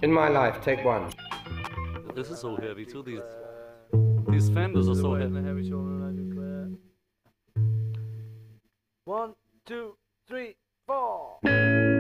In my life, take one. This is so heavy too. These fenders are so heavy. Heavy shoulder, I declare. 1, 2, 3, 4.